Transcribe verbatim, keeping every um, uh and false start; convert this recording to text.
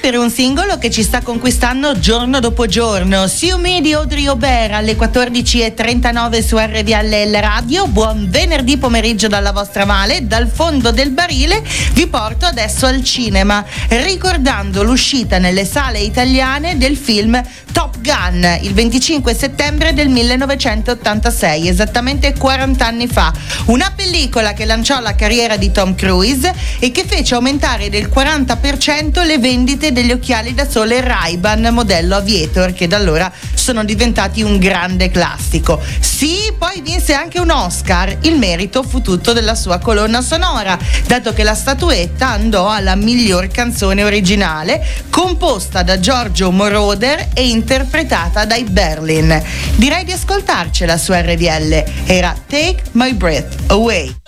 per un singolo che ci sta conquistando giorno dopo giorno. See Me di Audrey Aubert alle quattordici e trentanove su R V L Radio. Buon venerdì pomeriggio dalla vostra Vale. Dal fondo del barile vi porto adesso al cinema, ricordando l'uscita nelle sale italiane del film Top Gun il venticinque settembre del millenovecentottantasei, esattamente quaranta anni fa. Una pellicola che lanciò la carriera di Tom Cruise e che fece aumentare del quaranta per cento le vendite degli occhiali da sole Ray-Ban modello Aviator, che da allora sono diventati un grande classico. Sì, poi vinse anche un Oscar. Il merito fu tutto della sua colonna sonora, dato che la statuetta andò alla miglior canzone originale, composta da Giorgio Moroder e interpretata dai Berlin. Direi di ascoltarcela su R V L. Era Take My Breath Away.